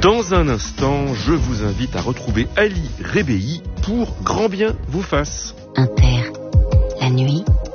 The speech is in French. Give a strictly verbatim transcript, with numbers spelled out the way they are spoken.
Dans un instant, je vous invite à retrouver Ali Rebéi pour Grand bien vous fasse. Inter, la nuit,